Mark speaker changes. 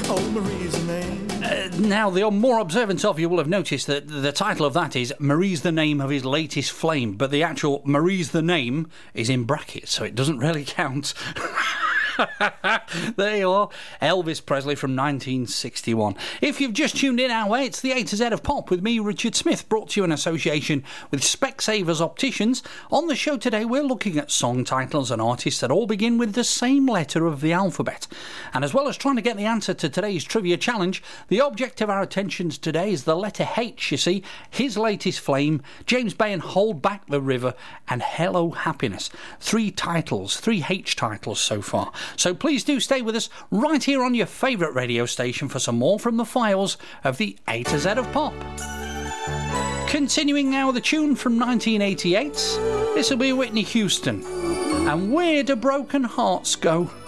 Speaker 1: Oh, Marie's the name.
Speaker 2: Now, the more observant of you will have noticed that the title of that is Marie's the name of his latest flame, but the actual Marie's the name is in brackets, so it doesn't really count. There you are, Elvis Presley from 1961. If you've just tuned in our way, it's the A to Z of Pop with me, Richard Smith, brought to you in association with Specsavers Opticians. On the show today, we're looking at song titles and artists that all begin with the same letter of the alphabet. And as well as trying to get the answer to today's trivia challenge, the object of our attentions today is the letter H, you see, his latest flame, James Bay and Hold Back the River, and Hello Happiness. 3 titles, 3 H titles so far. So please do stay with us right here on your favourite radio station for some more from the files of the A to Z of Pop. Continuing now with a tune from 1988, this will be Whitney Houston. And Where Do Broken Hearts Go?